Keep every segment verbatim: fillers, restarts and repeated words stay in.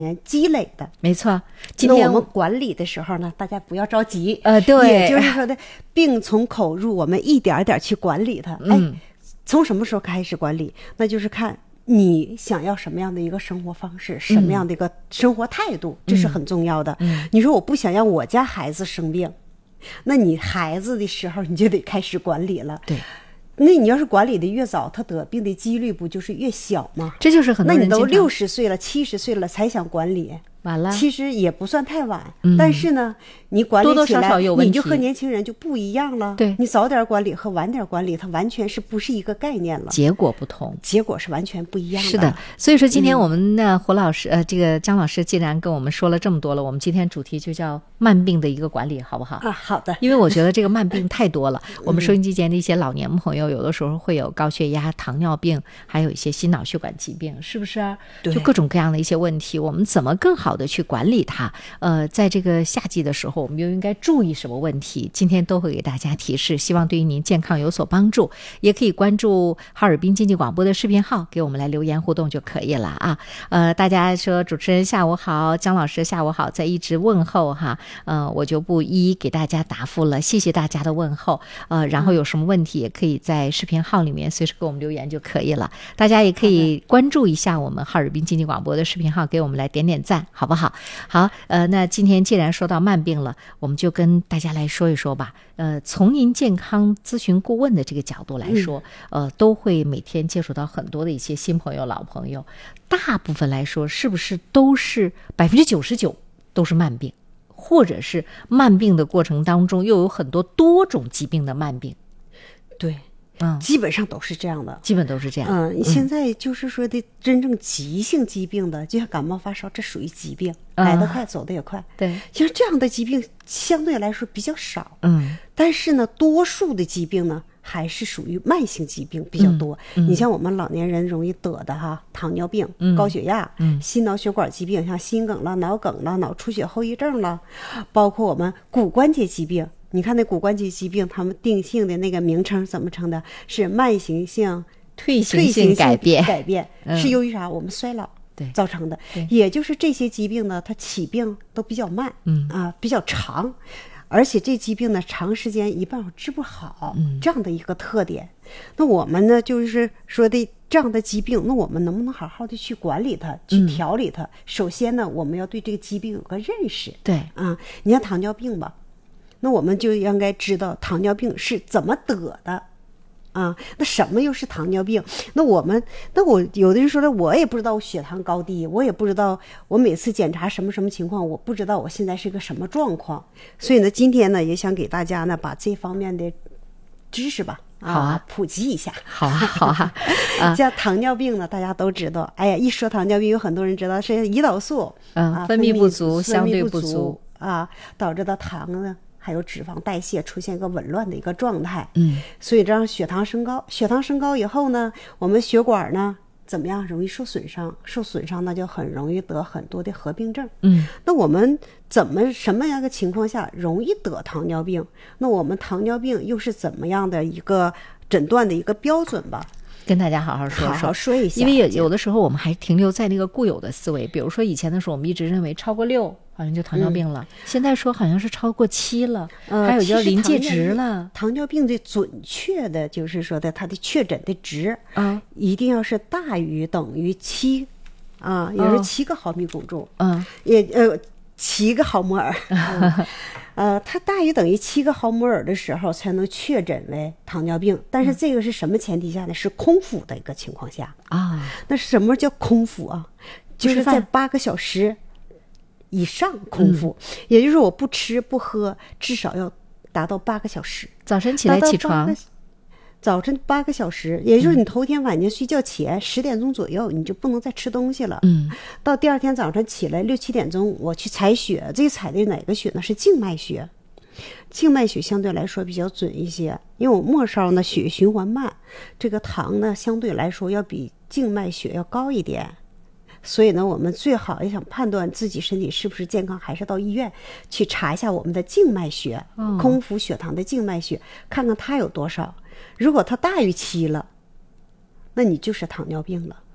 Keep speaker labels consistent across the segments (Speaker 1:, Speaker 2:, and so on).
Speaker 1: 年积累的。
Speaker 2: 没错，今天
Speaker 1: 我们管理的时候呢，大家不要着急。
Speaker 2: 呃，对，
Speaker 1: 也就是说的，病从口入，我们一点点去管理它。
Speaker 2: 嗯，
Speaker 1: 哎，从什么时候开始管理？那就是看你想要什么样的一个生活方式，什么样的一个生活态度，嗯、这是很重要的。
Speaker 2: 嗯，
Speaker 1: 你说我不想让我家孩子生病，那你孩子的时候你就得开始管理了。
Speaker 2: 对。
Speaker 1: 那你要是管理的越早，他得病的几率不就是越小吗？
Speaker 2: 这就是很多人
Speaker 1: 那你都六十岁了、七十岁了才想管理，
Speaker 2: 晚了。
Speaker 1: 其实也不算太晚，
Speaker 2: 嗯、
Speaker 1: 但是呢，你管理起来
Speaker 2: 多多少少有问题，
Speaker 1: 你就和年轻人就不一样了。
Speaker 2: 对，
Speaker 1: 你早点管理和晚点管理，它完全是不是一个概念了？
Speaker 2: 结果不同，
Speaker 1: 结果是完全不一样的。
Speaker 2: 是的，所以说今天我们呢，胡老师、嗯、呃，这个张老师既然跟我们说了这么多了，我们今天主题就叫慢病的一个管理，好不好？
Speaker 1: 啊，好的。
Speaker 2: 因为我觉得这个慢病太多了，我们收音机前的一些老年朋友，有的时候会有高血压、糖尿病，还有一些心脑血管疾病，是不是啊？就各种各样的一些问题，我们怎么更好的去管理它？呃，在这个夏季的时候，我们又应该注意什么问题？今天都会给大家提示，希望对于您健康有所帮助。也可以关注哈尔滨经济广播的视频号，给我们来留言互动就可以了啊。呃，大家说主持人下午好，姜老师下午好，在一直问候哈，呃，我就不一一给大家答复了，谢谢大家的问候。呃，然后有什么问题也可以在视频号里面随时给我们留言就可以了。大家也可以关注一下我们哈尔滨经济广播的视频号，给我们来点点赞，好不好？好，呃，那今天既然说到慢病了，我们就跟大家来说一说吧。呃，从您健康咨询顾问的这个角度来说，嗯、呃，都会每天接触到很多的一些新朋友、老朋友，大部分来说，是不是都是百分之九十九都是慢病，或者是慢病的过程当中又有很多多种疾病的慢病？
Speaker 1: 对。
Speaker 2: 嗯，
Speaker 1: 基本上都是这样的，
Speaker 2: 基本都是这样。
Speaker 1: 嗯，现在就是说的真正急性疾病的，就像感冒发烧，这属于疾病，
Speaker 2: 嗯、
Speaker 1: 来得快，走得也快。
Speaker 2: 对，
Speaker 1: 其实这样的疾病相对来说比较少。
Speaker 2: 嗯，
Speaker 1: 但是呢，多数的疾病呢，还是属于慢性疾病比较多。
Speaker 2: 嗯嗯、
Speaker 1: 你像我们老年人容易得的哈，糖尿病、
Speaker 2: 嗯、
Speaker 1: 高血压、
Speaker 2: 嗯、
Speaker 1: 心脑血管疾病，像心梗了、脑梗了、脑出血后遗症了，包括我们骨关节疾病。你看那骨关节疾病，他们定性的那个名称怎么称的？是慢性性
Speaker 2: 退行性改变，
Speaker 1: 改变、
Speaker 2: 嗯、
Speaker 1: 是由于啥？我们衰老造成的。也就是这些疾病呢，它起病都比较慢，
Speaker 2: 嗯
Speaker 1: 啊，比较长，而且这疾病呢，长时间一般治不好，
Speaker 2: 嗯，
Speaker 1: 这样的一个特点。那我们呢，就是说的这样的疾病，那我们能不能好好的去管理它，去调理它？嗯、首先呢，我们要对这个疾病有个认识。
Speaker 2: 对
Speaker 1: 啊，你像糖尿病吧。那我们就应该知道糖尿病是怎么得的，啊，那什么又是糖尿病？那我们，那我有的人说了，我也不知道我血糖高低，我也不知道我每次检查什么什么情况，我不知道我现在是个什么状况。所以呢，今天呢，也想给大家呢把这方面的知识吧，
Speaker 2: 啊，好啊，
Speaker 1: 普及一下。
Speaker 2: 好啊，好啊。啊，
Speaker 1: 像糖尿病呢，大家都知道，哎呀，一说糖尿病，有很多人知道是胰岛素，
Speaker 2: 嗯，
Speaker 1: 啊、
Speaker 2: 分泌不足，
Speaker 1: 相对
Speaker 2: 不足
Speaker 1: 啊，导致的糖呢。还有脂肪代谢出现一个紊乱的一个状态，
Speaker 2: 嗯，
Speaker 1: 所以这样血糖升高，血糖升高以后呢，我们血管呢怎么样容易受损伤？受损伤那就很容易得很多的合并症，
Speaker 2: 嗯，
Speaker 1: 那我们怎么什么样的情况下容易得糖尿病？那我们糖尿病又是怎么样的一个诊断的一个标准吧？
Speaker 2: 跟大家好好说说，
Speaker 1: 好好说一下。
Speaker 2: 因为有有的时候我们还停留在那个固有的思维，比如说以前的时候，我们一直认为超过六好像就糖尿病了，嗯、现在说好像是超过七了，
Speaker 1: 呃、
Speaker 2: 还有叫临界值了。
Speaker 1: 糖尿病的准确的就是说的它的确诊的值
Speaker 2: 啊，
Speaker 1: 一定要是大于等于七啊，也是七个毫米汞柱，
Speaker 2: 嗯，
Speaker 1: 也呃七个毫摩尔。嗯呃，它大于等于七个毫摩尔的时候才能确诊为糖尿病，但是这个是什么前提下呢？是空腹的一个情况下
Speaker 2: 啊。
Speaker 1: 那什么叫空腹啊？就是在八个小时以上空腹，嗯、也就是我不吃不喝，至少要达到八个小时。
Speaker 2: 早晨起来起床，
Speaker 1: 早晨八个小时，也就是你头天晚上睡觉前十、嗯、点钟左右，你就不能再吃东西了。
Speaker 2: 嗯，
Speaker 1: 到第二天早上起来六七点钟，我去采血，这个采的哪个血呢？是静脉血。静脉血相对来说比较准一些，因为我末梢呢血液循环慢，这个糖呢相对来说要比静脉血要高一点。所以呢，我们最好要想判断自己身体是不是健康，还是到医院去查一下我们的静脉血，
Speaker 2: 哦、
Speaker 1: 空腹血糖的静脉血，看看它有多少。如果它大于七了，那你就是糖尿病了。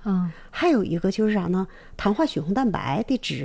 Speaker 2: 嗯，
Speaker 1: 还有一个就是啥呢？糖化血红蛋白的值